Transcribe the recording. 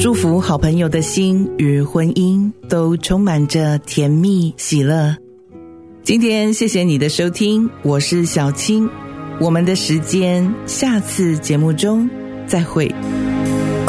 祝福好朋友的心与婚姻都充满着甜蜜喜乐。今天谢谢你的收听，我是小青，我们的时间下次节目中再会。